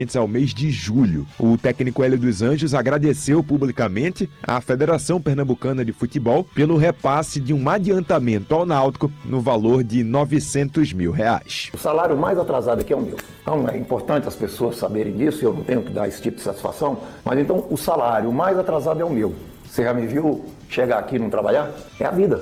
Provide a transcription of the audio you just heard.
ao mês de julho. O técnico Hélio dos Anjos agradeceu publicamente à Federação Pernambucana de Futebol pelo repasse de um adiantamento ao Náutico no valor de R$900 mil. O salário mais atrasado aqui é o meu. Então é importante as pessoas saberem disso, eu não tenho que dar esse tipo de satisfação, mas então o salário mais atrasado é o meu. Você já me viu chegar aqui e não trabalhar? É a vida.